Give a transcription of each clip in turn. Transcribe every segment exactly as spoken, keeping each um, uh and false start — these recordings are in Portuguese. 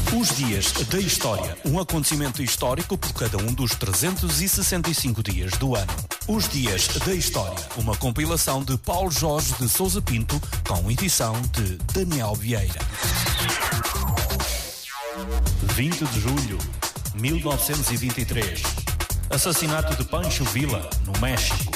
Os dias da história. Um acontecimento histórico por cada um dos trezentos e sessenta e cinco dias do ano. Os dias da história. Uma compilação de Paulo Jorge de Sousa Pinto com edição de Daniel Vieira. vinte de julho de mil novecentos e vinte e três. Assassinato de Pancho Villa, no México.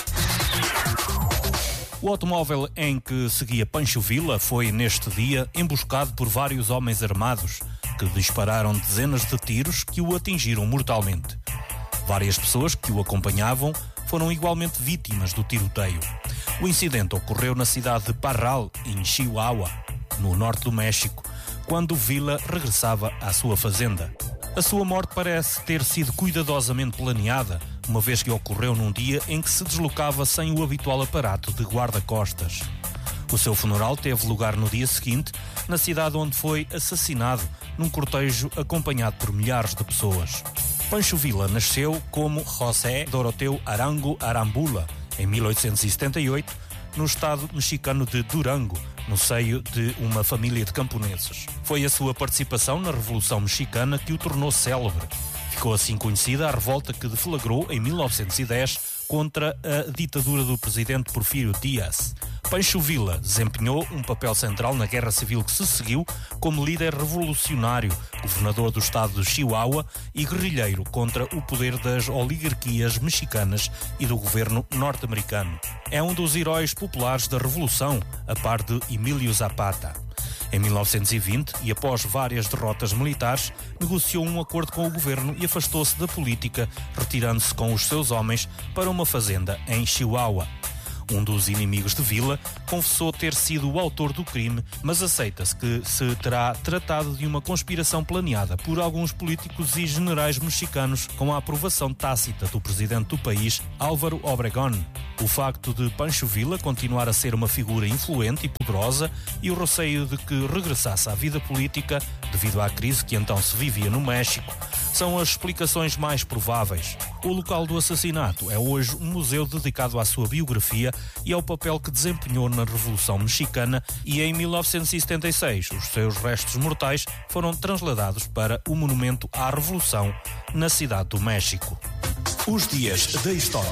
O automóvel em que seguia Pancho Villa foi, neste dia, emboscado por vários homens armados que dispararam dezenas de tiros que o atingiram mortalmente. Várias pessoas que o acompanhavam foram igualmente vítimas do tiroteio. O incidente ocorreu na cidade de Parral, em Chihuahua, no norte do México, quando Villa regressava à sua fazenda. A sua morte parece ter sido cuidadosamente planeada, uma vez que ocorreu num dia em que se deslocava sem o habitual aparato de guarda-costas. O seu funeral teve lugar no dia seguinte, na cidade onde foi assassinado, num cortejo acompanhado por milhares de pessoas. Pancho Villa nasceu como José Doroteo Arango Arambula, em mil oitocentos e setenta e oito, no estado mexicano de Durango, no seio de uma família de camponeses. Foi a sua participação na Revolução Mexicana que o tornou célebre. Ficou assim conhecida a revolta que deflagrou em mil novecentos e dez contra a ditadura do presidente Porfirio Díaz. Pancho Villa desempenhou um papel central na guerra civil que se seguiu como líder revolucionário, governador do estado de Chihuahua e guerrilheiro contra o poder das oligarquias mexicanas e do governo norte-americano. É um dos heróis populares da Revolução, a par de Emílio Zapata. Em mil novecentos e vinte, e após várias derrotas militares, negociou um acordo com o governo e afastou-se da política, retirando-se com os seus homens para uma fazenda em Chihuahua. Um dos inimigos de Villa confessou ter sido o autor do crime, mas aceita-se que se terá tratado de uma conspiração planeada por alguns políticos e generais mexicanos com a aprovação tácita do presidente do país, Álvaro Obregón. O facto de Pancho Villa continuar a ser uma figura influente e poderosa e o receio de que regressasse à vida política, devido à crise que então se vivia no México, são as explicações mais prováveis. O local do assassinato é hoje um museu dedicado à sua biografia e ao papel que desempenhou na Revolução Mexicana, e em mil novecentos e setenta e seis os seus restos mortais foram transladados para o Monumento à Revolução na cidade do México. Os dias da história.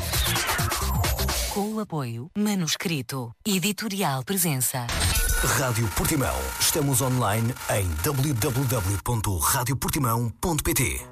Com o apoio Manuscrito Editorial Presença. Rádio Portimão. Estamos online em w w w ponto rádio portimão ponto p t.